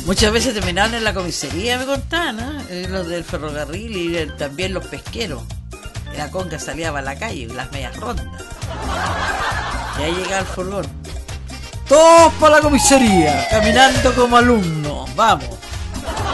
Muchas veces terminaban en la comisaría, me contaban, los del ferrocarril y también los pesqueros. La conga salía para la calle, las medias rondas. Y ahí llegaba el furgón. Todos para la comisaría. Caminando como alumnos, vamos.